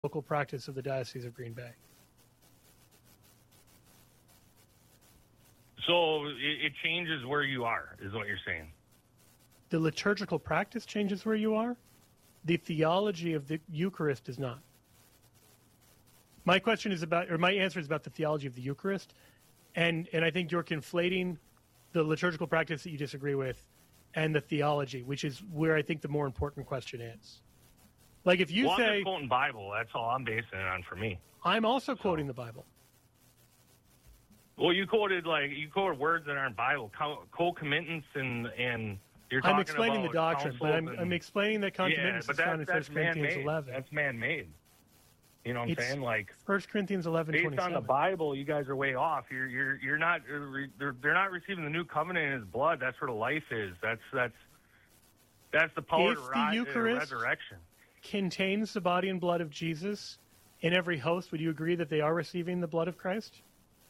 local practice of the Diocese of Green Bay. So it changes where you are, is what you're saying. The liturgical practice changes where you are. The theology of the Eucharist does not. My question is about, or my answer is about the theology of the Eucharist, and I think you're conflating the liturgical practice that you disagree with and the theology, which is where I think the more important question is. Like if you I'm say, just quoting Bible, that's all I'm basing it on for me. I'm also quoting the Bible. Well, you quoted words that aren't Bible, co-committance, and you're talking I'm explaining about the doctrine, but I'm explaining that concomitance is found in 1 Corinthians 11. That's man-made. You know what I'm saying? Like 1 Corinthians 11:27. Based on the Bible, you guys are way off. You're not. They're not receiving the new covenant in His blood. That's where the life is. That's the power If of the Eucharist resurrection contains the body and blood of Jesus in every host, would you agree that they are receiving the blood of Christ?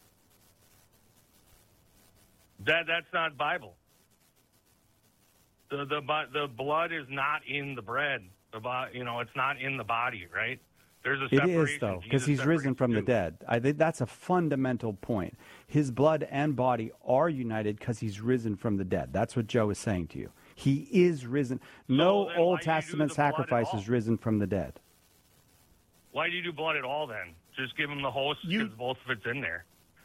That's not Bible. The blood is not in the bread. It's not in the body, right? There's a separation. It is, though, because He's risen from the dead. I think that's a fundamental point. His blood and body are united because He's risen from the dead. That's what Joe is saying to you. He is risen. No Old Testament sacrifice is risen from the dead. Why do you do blood at all, then? Just give Him the host because both of it's in there.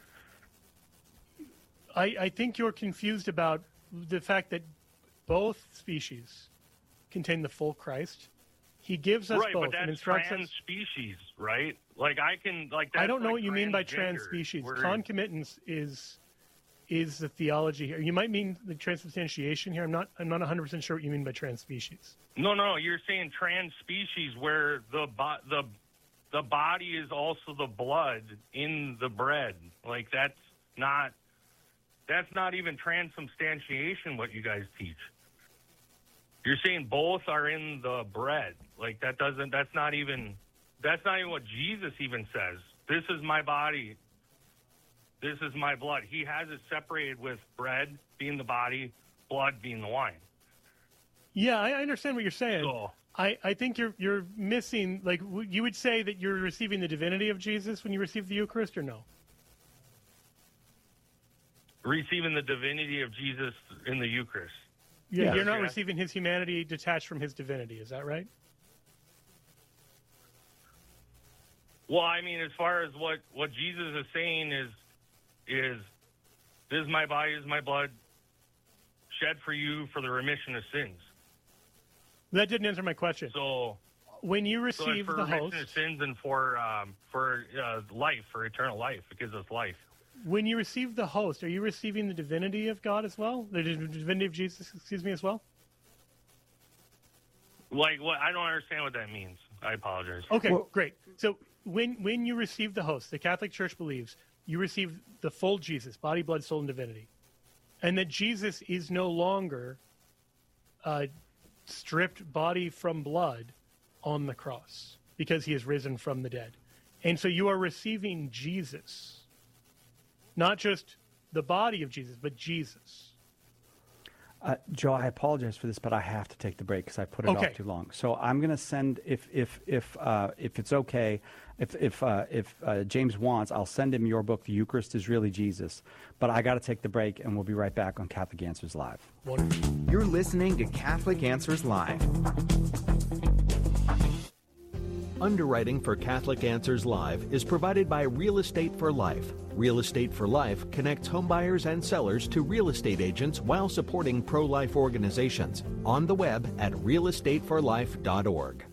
I think you're confused about the fact that both species contain the full Christ. He gives us both. Right, but that's trans-species, right? Like I don't know what you mean by trans-species. Concomitance is the theology here. You might mean the transubstantiation here. I'm not 100% sure what you mean by trans-species. No, you're saying trans-species where the body is also the blood in the bread. Like that's not even transubstantiation what you guys teach. You're saying both are in the bread. Like that's not even what Jesus even says. This is my body. This is my blood. He has it separated with bread being the body, blood being the wine. Yeah, I understand what you're saying. So, I think you're missing, like, you would say that you're receiving the divinity of Jesus when you receive the Eucharist, or no? Receiving the divinity of Jesus in the Eucharist. Yeah, you're not receiving His humanity detached from His divinity. Is that right? Well, I mean, as far as what Jesus is saying is this is my body, this is my blood, shed for you for the remission of sins. That didn't answer my question. So when you receive for the remission host, of sins and for life, for eternal life, it gives us life. When you receive the host, are you receiving the divinity of God as well? The divinity of Jesus, as well? Like what? I don't understand what that means. I apologize. Okay, great. So when you receive the host, the Catholic Church believes you receive the full Jesus, body, blood, soul, and divinity, and that Jesus is no longer stripped body from blood on the cross because He is risen from the dead. And so you are receiving Jesus. Not just the body of Jesus, but Jesus. Joe, I apologize for this, but I have to take the break because I put it off too long. So I'm going to send, if it's okay, if James wants, I'll send him your book, The Eucharist is Really Jesus. But I got to take the break, and we'll be right back on Catholic Answers Live. Wonderful. You're listening to Catholic Answers Live. Underwriting for Catholic Answers Live is provided by Real Estate for Life. Real Estate for Life connects homebuyers and sellers to real estate agents while supporting pro-life organizations. On the web at realestateforlife.org.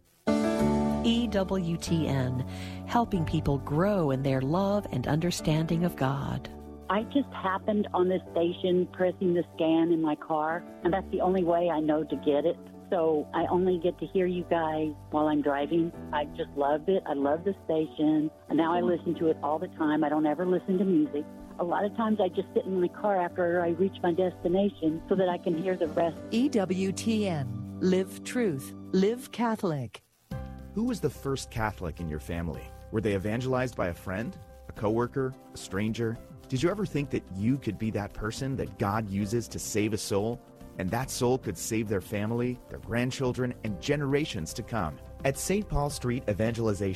EWTN, helping people grow in their love and understanding of God. I just happened on this station pressing the scan in my car, and that's the only way I know to get it. So I only get to hear you guys while I'm driving. I just love it. I love the station. And now I listen to it all the time. I don't ever listen to music. A lot of times I just sit in my car after I reach my destination so that I can hear the rest. EWTN. Live truth. Live Catholic. Who was the first Catholic in your family? Were they evangelized by a friend, a coworker, a stranger? Did you ever think that you could be that person that God uses to save a soul? And that soul could save their family, their grandchildren, and generations to come. At St. Paul Street Evangelization